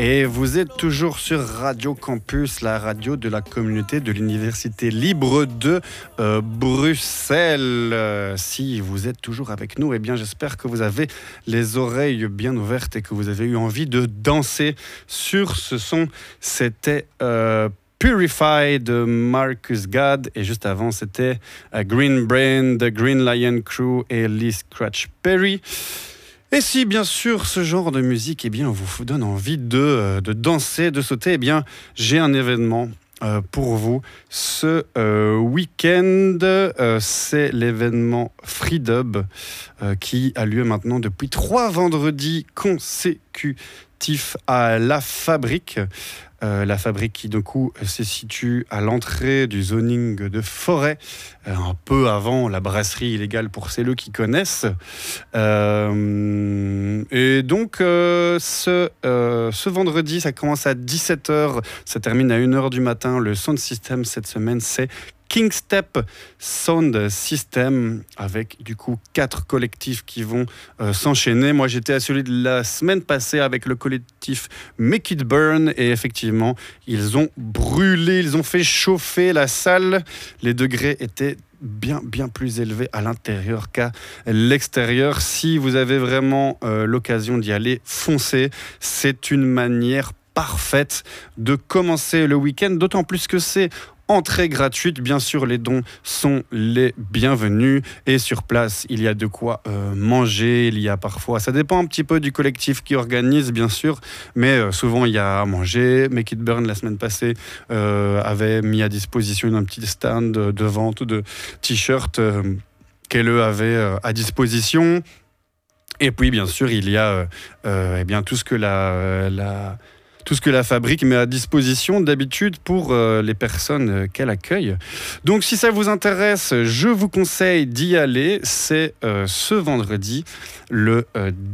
Et vous êtes toujours sur Radio Campus, la radio de la communauté de l'Université libre de Bruxelles. Si vous êtes toujours avec nous, eh bien j'espère que vous avez les oreilles bien ouvertes et que vous avez eu envie de danser sur ce son. C'était Purify de Marcus God, et juste avant c'était Green Brain de Green Lion Crew et Lee Scratch Perry. Et si bien sûr ce genre de musique vous donne envie de danser, de sauter, j'ai un événement pour vous ce week-end. C'est l'événement Freedub qui a lieu maintenant depuis 3 vendredis consécutifs à La Fabrique. La Fabrique qui, du coup, se situe à l'entrée du zoning de Forêt, un peu avant la brasserie illégale pour celles qui connaissent. Et donc, ce vendredi, ça commence à 17h, ça termine à 1h du matin. Le sound system cette semaine, c'est Kingstep Sound System, avec du coup 4 collectifs qui vont s'enchaîner. Moi j'étais à celui de la semaine passée avec le collectif Make It Burn, et effectivement ils ont brûlé, ils ont fait chauffer la salle. Les degrés étaient bien plus élevés à l'intérieur qu'à l'extérieur. Si vous avez vraiment l'occasion d'y aller, foncez. C'est une manière parfaite de commencer le week-end, d'autant plus que c'est entrée gratuite. Bien sûr, les dons sont les bienvenus, et sur place, il y a de quoi manger. Il y a parfois, ça dépend un petit peu du collectif qui organise, bien sûr, mais souvent il y a à manger. Make It Burn, la semaine passée, avait mis à disposition un petit stand de vente de t-shirts qu'elle avait à disposition. Et puis, bien sûr, il y a tout ce que tout ce que la Fabrique met à disposition d'habitude pour les personnes qu'elle accueille. Donc si ça vous intéresse, je vous conseille d'y aller. C'est ce vendredi, le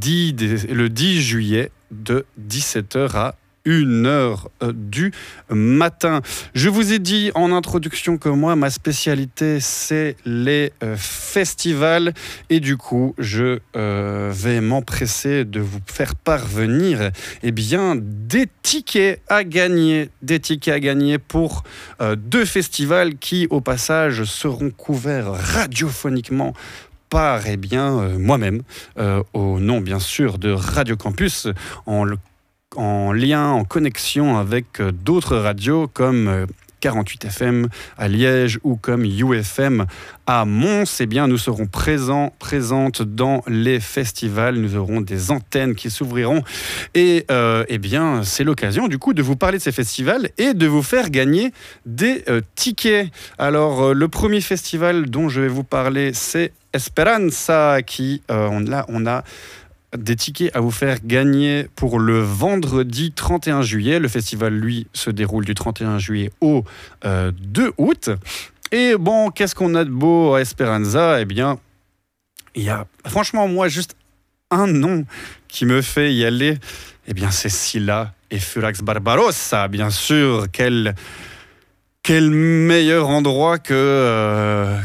10 juillet, de 17h à 1h du matin. Je vous ai dit en introduction que moi, ma spécialité, c'est les festivals. Et du coup, je vais m'empresser de vous faire parvenir des tickets à gagner. Des tickets à gagner pour 2 festivals qui, au passage, seront couverts radiophoniquement par moi-même, au nom, bien sûr, de Radio Campus, en lien, en connexion avec d'autres radios comme 48 FM à Liège ou comme UFM à Mons. Nous serons présentes dans les festivals. Nous aurons des antennes qui s'ouvriront. Et c'est l'occasion du coup de vous parler de ces festivals et de vous faire gagner des tickets. Alors, le premier festival dont je vais vous parler, c'est Esperanza, qui on a des tickets à vous faire gagner pour le vendredi 31 juillet. Le festival, lui, se déroule du 31 juillet au 2 août. Et bon, qu'est-ce qu'on a de beau à Esperanza ? Il y a franchement, moi, juste un nom qui me fait y aller. C'est Scylla et Furax Barbarossa, bien sûr. Quel meilleur endroit que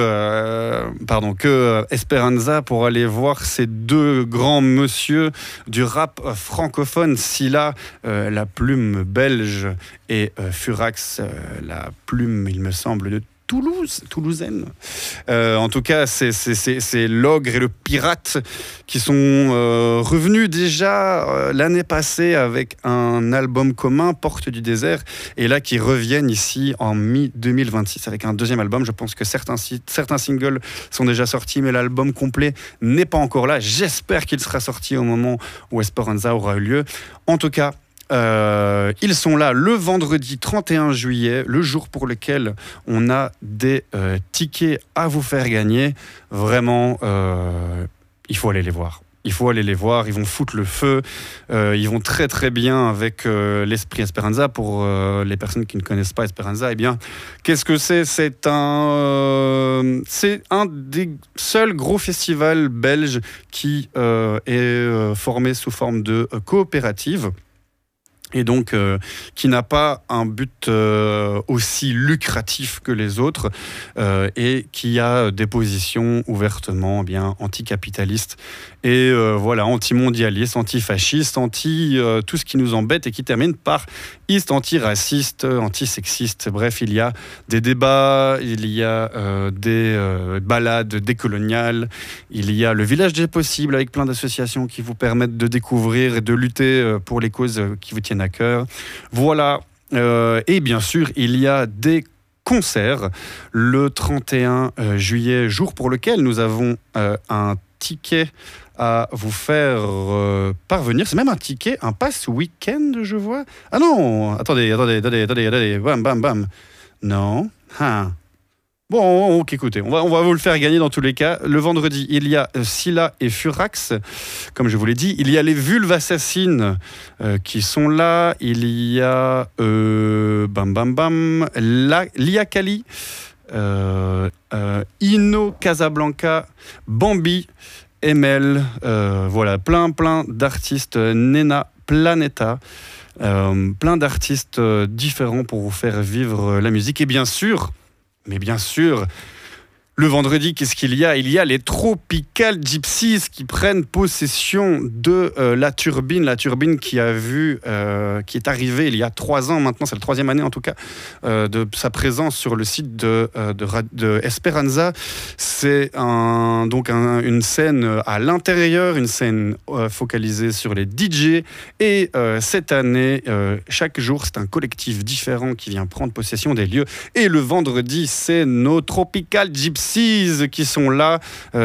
Esperanza pour aller voir ces 2 grands monsieur du rap francophone, Scylla, la plume belge, et Furax, la plume, il me semble, de toulousaine. En tout cas, c'est l'ogre et le pirate qui sont revenus déjà l'année passée avec un album commun, Porte du désert, et là qui reviennent ici en mi-2026 avec un 2e album. Je pense que certains singles sont déjà sortis, mais l'album complet n'est pas encore là. J'espère qu'il sera sorti au moment où Esperanza aura eu lieu. En tout cas, ils sont là le vendredi 31 juillet, le jour pour lequel on a des tickets à vous faire gagner. Vraiment, il faut aller les voir. Ils vont foutre le feu. Ils vont très très bien avec l'esprit Esperanza. Pour les personnes qui ne connaissent pas Esperanza, qu'est-ce que c'est ? C'est un des seuls gros festivals belges qui est formé sous forme de coopérative. Et donc qui n'a pas un but aussi lucratif que les autres, et qui a des positions ouvertement anticapitalistes Et voilà, anti-mondialiste, anti-fasciste, tout ce qui nous embête et qui termine par iste, anti-raciste, anti-sexiste. Bref, il y a des débats, il y a des balades décoloniales, il y a le village des possibles avec plein d'associations qui vous permettent de découvrir et de lutter pour les causes qui vous tiennent à cœur. Voilà. Et bien sûr, il y a des concerts le 31 juillet, jour pour lequel nous avons un ticket à vous faire parvenir. C'est même un ticket, un pass week-end, je vois. Ah non, attendez, bam, bam, bam. Non. Bon, ok, écoutez, on va vous le faire gagner dans tous les cas. Le vendredi, il y a Scylla et Furax, comme je vous l'ai dit. Il y a les Vulves Assassines qui sont là. Il y a Lia Kali, Ino Casablanca, Bambi, Emel, voilà, plein d'artistes, Nena Planeta. Plein d'artistes différents pour vous faire vivre la musique. Et bien sûr, le vendredi, qu'est-ce qu'il y a ? Il y a les Tropical Gypsies qui prennent possession de la turbine qui qui est arrivée il y a 3 ans maintenant, c'est la 3e année en tout cas, de sa présence sur le site de Esperanza. C'est une scène à l'intérieur, une scène focalisée sur les DJ. Et cette année, chaque jour, c'est un collectif différent qui vient prendre possession des lieux. Et le vendredi, c'est nos Tropical Gypsies qui sont là,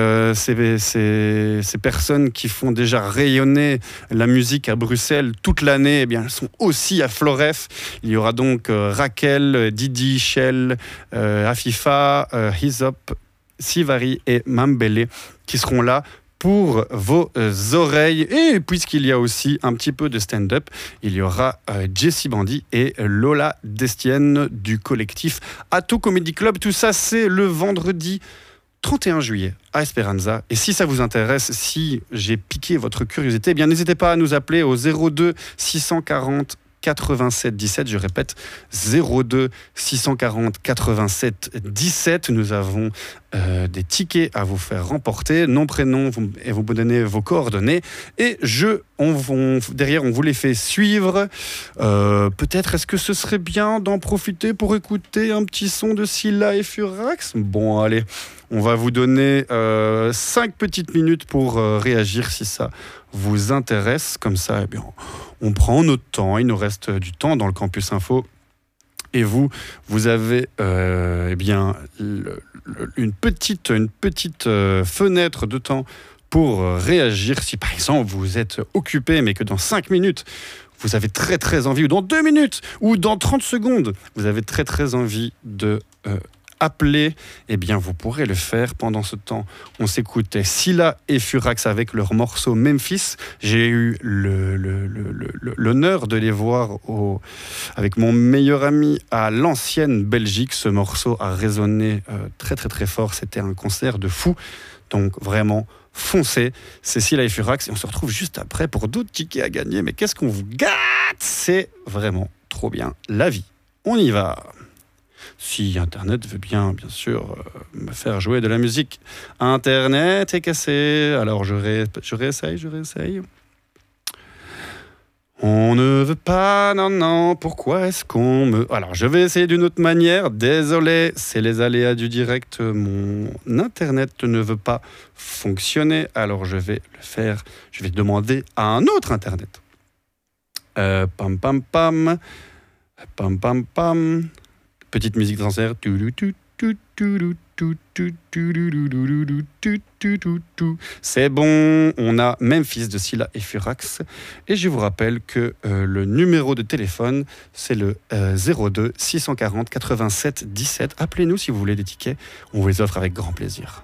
ces personnes qui font déjà rayonner la musique à Bruxelles toute l'année, eh bien, elles sont aussi à Floref. Il y aura donc Raquel, Didi, Shell, Afifa, Hizop, Sivari et Mambele qui seront là pour vos oreilles. Et puisqu'il y a aussi un petit peu de stand-up, il y aura Jessie Bandy et Lola Destienne du collectif Atto Comedy Club. Tout ça, c'est le vendredi 31 juillet à Esperanza. Et si ça vous intéresse, si j'ai piqué votre curiosité, eh bien n'hésitez pas à nous appeler au 02 640 87 17, je répète 02 640 87 17. Nous avons des tickets à vous faire remporter, nom, prénom, et vous me donnez vos coordonnées et derrière on vous les fait suivre. Peut-être est-ce que ce serait bien d'en profiter pour écouter un petit son de Scylla et Furax ? Bon, allez, on va vous donner 5 petites minutes pour réagir si ça vous intéresse. Comme ça, eh bien, on prend notre temps. Il nous reste du temps dans le Campus Info. Et vous avez une petite fenêtre de temps pour réagir. Si par exemple vous êtes occupé, mais que dans 5 minutes, vous avez très très envie, ou dans 2 minutes, ou dans 30 secondes, vous avez très très envie de appeler, eh bien vous pourrez le faire. Pendant ce temps, on s'écoutait Scylla et Furax avec leur morceau Memphis. J'ai eu l'honneur de les voir avec mon meilleur ami à l'ancienne Belgique. Ce morceau a résonné très très très fort. C'était un concert de fou. Donc vraiment, foncez. C'est Scylla et Furax et on se retrouve juste après pour d'autres tickets à gagner. Mais qu'est-ce qu'on vous gâte ? C'est vraiment trop bien la vie. On y va. Si Internet veut bien sûr, me faire jouer de la musique. Internet est cassé. Alors je réessaye. On ne veut pas, non, pourquoi est-ce qu'on me... Alors, je vais essayer d'une autre manière. Désolé, c'est les aléas du direct. Mon Internet ne veut pas fonctionner. Alors, je vais le faire. Je vais demander à un autre Internet. Pam, pam, pam. Pam, pam, pam. Petite musique de concert. C'est bon, on a Memphis de Scylla et Furax. Et je vous rappelle que le numéro de téléphone, c'est le 02 640 87 17. Appelez-nous si vous voulez des tickets. On vous les offre avec grand plaisir.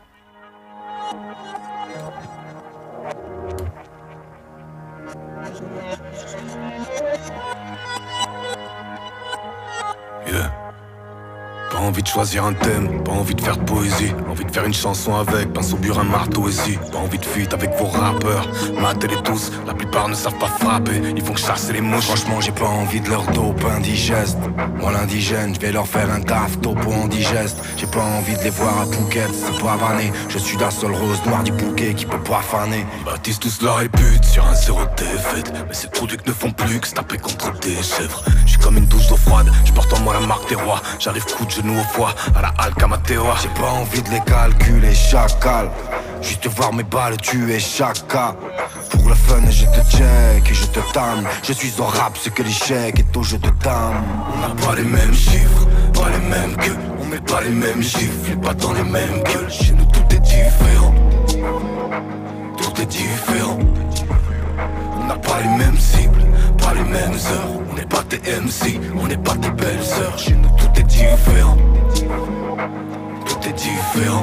Yeah. envie de choisir un thème, pas envie de faire de poésie. Envie de faire une chanson avec pinceau, burin, marteau et si. Pas envie de feat avec vos rappeurs, matez-les tous, la plupart ne savent pas frapper. Ils font que chasser les mouches. Franchement j'ai pas envie de leur dope indigeste. Moi l'indigène, je vais leur faire un taf, topo en digeste. J'ai pas envie de les voir à Phuket, c'est pas vanné. Je suis d'un seul rose noir du bouquet qui peut pas faner. Ils bâtissent tous leur répute sur un zéro défaite. Mais ces trucs ne font plus que se taper contre des chèvres. J'suis comme une douche d'eau froide, j'porte en moi la marque des rois. J'arrive coup de genou au foie, à la Alcamateoa. J'ai pas envie de les calculer, chacal. Juste voir mes balles tuer chacun. Pour le fun je te check et je te tanne. Je suis en rap ce que l'échec est au jeu de dame. On n'a pas les mêmes chiffres, pas les mêmes gueules. On met pas les mêmes gifles, pas dans les mêmes gueules. Chez nous tout est différent. Tout est différent. On n'a pas les mêmes cibles, pas les mêmes heures. On n'est pas tes MC, on n'est pas tes belles sœurs. Chez nous tout est différent. Tout est différent.